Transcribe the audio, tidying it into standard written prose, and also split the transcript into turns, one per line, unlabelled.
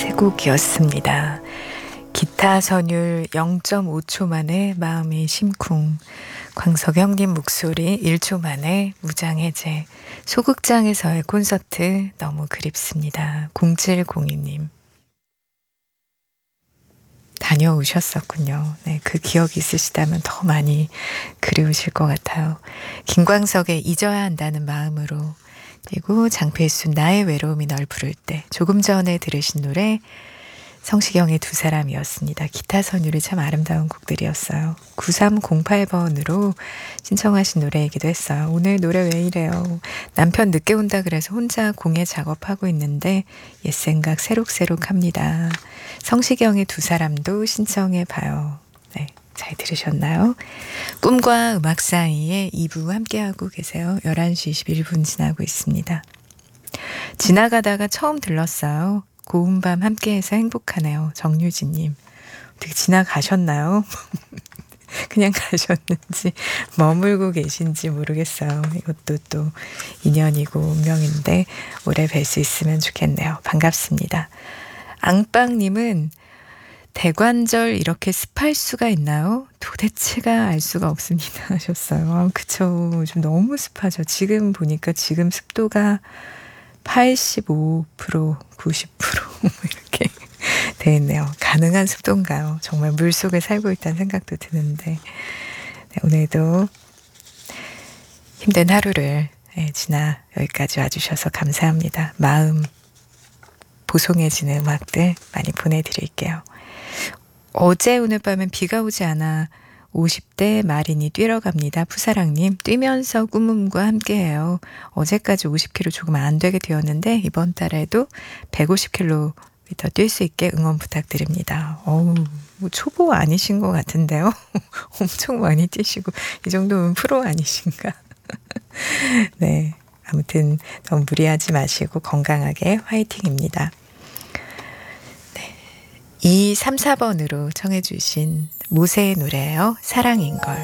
세 곡이었습니다. 기타 선율 0.5초 만에 마음이 심쿵, 광석영님 목소리 1초 만에 무장해제, 소극장에서의 콘서트 너무 그립습니다. 0702님 다녀오셨었군요. 네, 그 기억이 있으시다면 더 많이 그리우실 것 같아요. 김광석의 잊어야 한다는 마음으로, 그리고 장필순 나의 외로움이 널 부를 때, 조금 전에 들으신 노래 성시경의 두 사람이었습니다. 기타 선율이 참 아름다운 곡들이었어요. 9308번으로 신청하신 노래이기도 했어요. 오늘 노래 왜 이래요? 남편 늦게 온다 그래서 혼자 공예 작업하고 있는데 옛 생각 새록새록 합니다. 성시경의 두 사람도 신청해봐요. 네, 잘 들으셨나요? 꿈과 음악 사이에 2부 함께하고 계세요. 11시 21분 지나고 있습니다. 지나가다가 처음 들렀어요. 고운 밤 함께해서 행복하네요. 정유진님. 어떻게 지나가셨나요? 그냥 가셨는지 머물고 계신지 모르겠어요. 이것도 또 인연이고 운명인데 오래 뵐 수 있으면 좋겠네요. 반갑습니다. 앙빵님은 대관절 이렇게 습할 수가 있나요? 도대체가 알 수가 없습니다 하셨어요. 아, 그쵸. 좀 너무 습하죠. 지금 보니까 지금 습도가 85%, 90% 이렇게 돼 있네요. 가능한 습도인가요? 정말 물속에 살고 있다는 생각도 드는데, 네, 오늘도 힘든 하루를 지나 여기까지 와주셔서 감사합니다. 마음 보송해지는 음악들 많이 보내드릴게요. 어제 오늘 밤엔 비가 오지 않아 50대 마린이 뛰러 갑니다. 푸사랑님, 뛰면서 꿈음과 함께해요. 어제까지 50km 조금 안 되게 되었는데 이번 달에도 150km 뛸 수 있게 응원 부탁드립니다. 어우, 뭐 초보 아니신 것 같은데요. 엄청 많이 뛰시고 이 정도면 프로 아니신가? 네, 아무튼 너무 무리하지 마시고 건강하게 화이팅입니다. 234번으로 청해 주신 모세의 노래예요. 사랑인걸.